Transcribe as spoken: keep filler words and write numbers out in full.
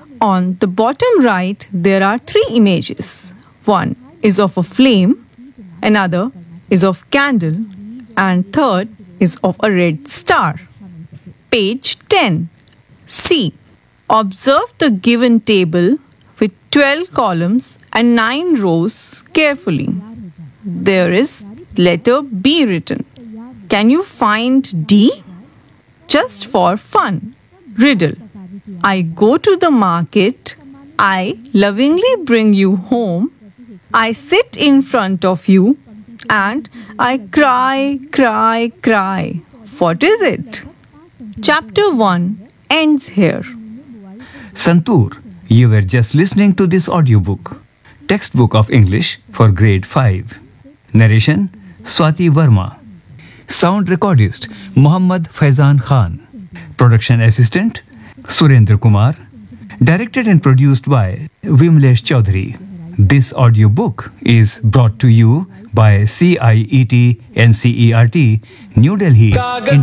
On the bottom right, there are three images. One is of a flame, another is of candle, and third is of a red star. Page ten. C. Observe the given table with twelve columns and nine rows carefully. There is letter B written. Can you find D? Just for fun. Riddle. I go to the market. I lovingly bring you home. I sit in front of you and I cry, cry, cry. What is it? Chapter one ends here. Santoor, you were just listening to this audiobook. Textbook of English for grade five. Narration Swati Verma. Sound recordist Muhammad Faizan Khan. Production assistant Surendra Kumar. Directed and produced by Vimlesh Chaudhary. This audiobook is brought to you by C I E T N C E R T, New Delhi, India.